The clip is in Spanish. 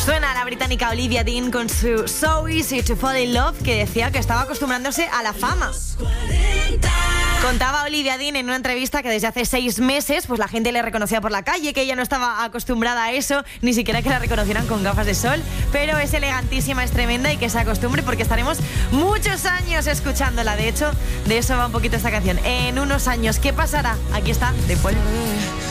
Suena la británica Olivia Dean con su So Easy to Fall in Love, que decía que estaba acostumbrándose a la fama. Contaba Olivia Dean en una entrevista que desde hace 6 meses pues la gente le reconocía por la calle, que ella no estaba acostumbrada a eso, ni siquiera que la reconocieran con gafas de sol, pero es elegantísima, es tremenda y que se acostumbre porque estaremos muchos años escuchándola. De hecho, de eso va un poquito esta canción. En unos años, ¿qué pasará? Aquí está, The Paul.